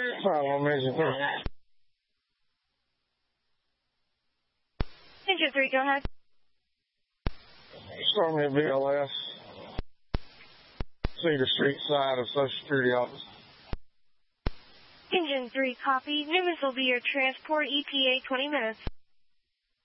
Problem Engine 3. Engine 3, go ahead. Show me a BLS. Cedar Street side of Social Security office. Engine 3, copy. Newman's will be your transport ETA 20 minutes.